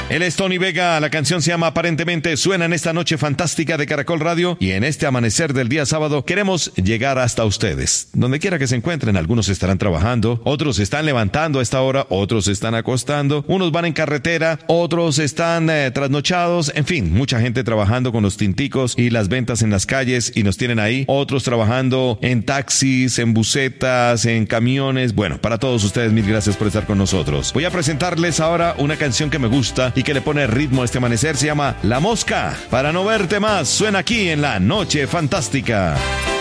Él es Tony Vega, la canción se llama Aparentemente. Suena en esta noche fantástica de Caracol Radio y en este amanecer del día sábado queremos llegar hasta ustedes. Donde quiera que se encuentren, algunos estarán trabajando, otros se están levantando a esta hora, otros se están acostando, unos van en carretera, otros están trasnochados, en fin, mucha gente trabajando con los tinticos y las ventas en las calles y nos tienen ahí, otros trabajando en taxis, en busetas, en camiones. Bueno, para todos ustedes, mil gracias por estar con nosotros. Voy a presentarles ahora una canción que me gusta y que le pone ritmo a este amanecer. Se llama La Mosca. Para no verte más, suena aquí en La Noche Fantástica.